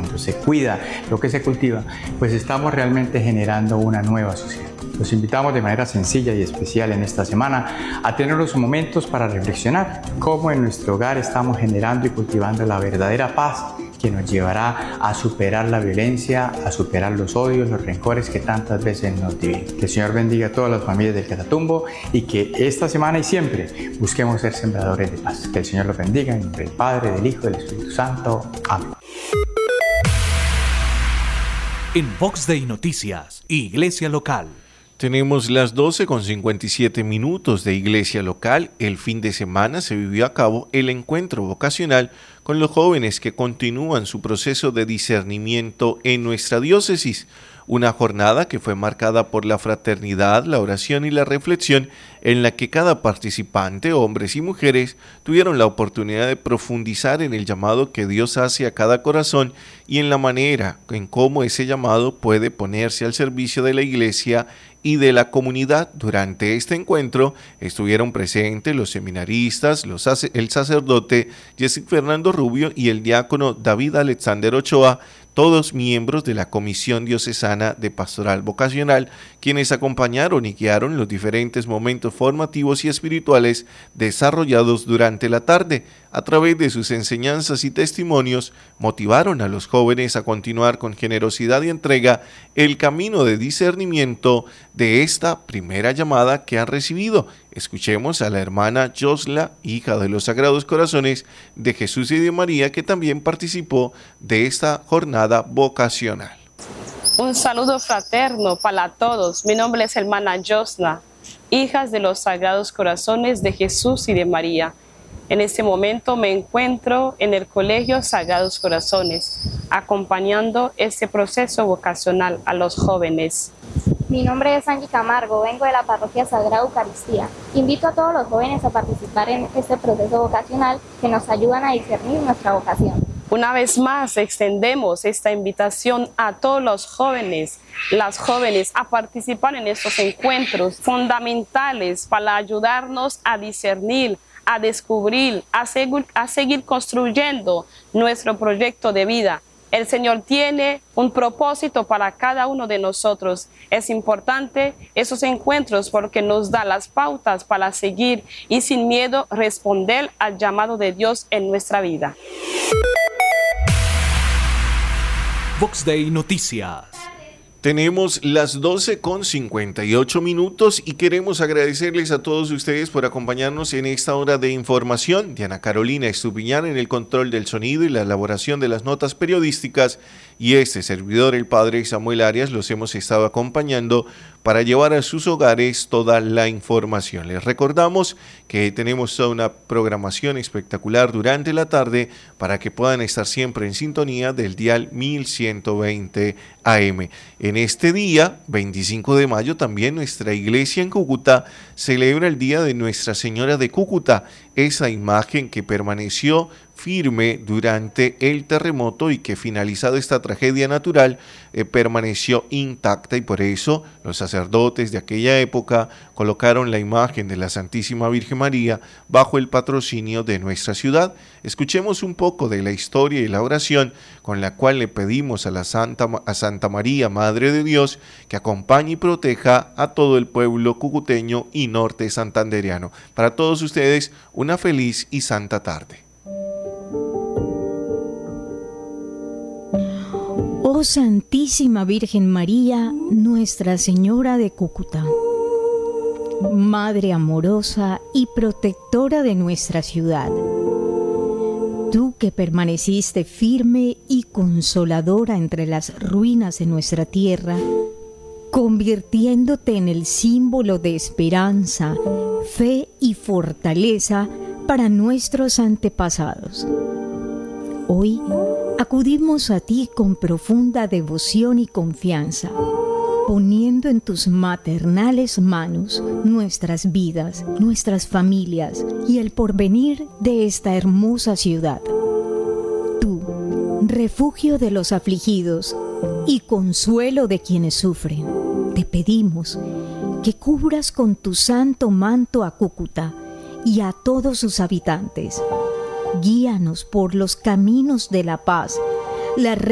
cuando se cuida lo que se cultiva, pues estamos realmente generando una nueva sociedad. Los invitamos de manera sencilla y especial en esta semana a tener unos momentos para reflexionar cómo en nuestro hogar estamos generando y cultivando la verdadera paz que nos llevará a superar la violencia, a superar los odios, los rencores que tantas veces nos dividen. Que el Señor bendiga a todas las familias del Catatumbo y que esta semana y siempre busquemos ser sembradores de paz. Que el Señor los bendiga en nombre del Padre, del Hijo y del Espíritu Santo. Amén. En Vox Day Noticias, Iglesia Local. Tenemos las 12:57 de Iglesia Local. El fin de semana se vivió a cabo el encuentro vocacional con los jóvenes que continúan su proceso de discernimiento en nuestra diócesis. Una jornada que fue marcada por la fraternidad, la oración y la reflexión, en la que cada participante, hombres y mujeres, tuvieron la oportunidad de profundizar en el llamado que Dios hace a cada corazón y en la manera en cómo ese llamado puede ponerse al servicio de la Iglesia y de la comunidad. Durante este encuentro estuvieron presentes los seminaristas, el sacerdote Jessic Fernando Rubio y el diácono David Alexander Ochoa, todos miembros de la Comisión Diocesana de Pastoral Vocacional, quienes acompañaron y guiaron los diferentes momentos formativos y espirituales desarrollados durante la tarde. A través de sus enseñanzas y testimonios, motivaron a los jóvenes a continuar con generosidad y entrega el camino de discernimiento de esta primera llamada que han recibido. Escuchemos a la hermana Josla, hija de los Sagrados Corazones de Jesús y de María, que también participó de esta jornada vocacional. Un saludo fraterno para todos. Mi nombre es hermana Josla, hijas de los Sagrados Corazones de Jesús y de María. En este momento me encuentro en el Colegio Sagrados Corazones, acompañando este proceso vocacional a los jóvenes. Mi nombre es Angie Camargo, vengo de la Parroquia Sagrada Eucaristía. Invito a todos los jóvenes a participar en este proceso vocacional que nos ayudan a discernir nuestra vocación. Una vez más extendemos esta invitación a todos los jóvenes, las jóvenes, a participar en estos encuentros fundamentales para ayudarnos a discernir, a descubrir, a seguir construyendo nuestro proyecto de vida. El Señor tiene un propósito para cada uno de nosotros. Es importante esos encuentros porque nos da las pautas para seguir y sin miedo responder al llamado de Dios en nuestra vida. Vox Day Noticias. Tenemos las 12:58 y queremos agradecerles a todos ustedes por acompañarnos en esta hora de información. Diana Carolina Estupiñán en el control del sonido y la elaboración de las notas periodísticas, y este servidor, el padre Samuel Arias, los hemos estado acompañando para llevar a sus hogares toda la información. Les recordamos que tenemos toda una programación espectacular durante la tarde para que puedan estar siempre en sintonía del dial 1120 AM. En este día, 25 de mayo, también nuestra iglesia en Cúcuta celebra el Día de Nuestra Señora de Cúcuta, esa imagen que permaneció firme durante el terremoto y que, finalizada esta tragedia natural, permaneció intacta, y por eso los sacerdotes de aquella época colocaron la imagen de la Santísima Virgen María bajo el patrocinio de nuestra ciudad. Escuchemos un poco de la historia y la oración con la cual le pedimos a Santa María, Madre de Dios, que acompañe y proteja a todo el pueblo cucuteño y norte santandereano. Para todos ustedes, una feliz y santa tarde. Oh Santísima Virgen María, Nuestra Señora de Cúcuta, Madre amorosa y protectora de nuestra ciudad, tú que permaneciste firme y consoladora entre las ruinas de nuestra tierra, convirtiéndote en el símbolo de esperanza, fe y fortaleza para nuestros antepasados. Hoy acudimos a ti con profunda devoción y confianza, poniendo en tus maternales manos nuestras vidas, nuestras familias y el porvenir de esta hermosa ciudad. Tú, refugio de los afligidos y consuelo de quienes sufren, te pedimos que cubras con tu santo manto a Cúcuta y a todos sus habitantes. Guíanos por los caminos de la paz, la